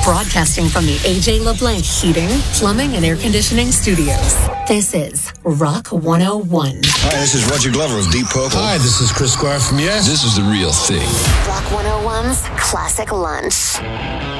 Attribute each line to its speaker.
Speaker 1: Broadcasting from the AJ LeBlanc Heating, Plumbing, and Air Conditioning Studios. This is Rock 101.
Speaker 2: Hi, this is Roger Glover of Deep Purple.
Speaker 3: Hi, this is Chris Squire from Yes.
Speaker 4: This is The Real Thing.
Speaker 1: Rock 101's Classic Lunch.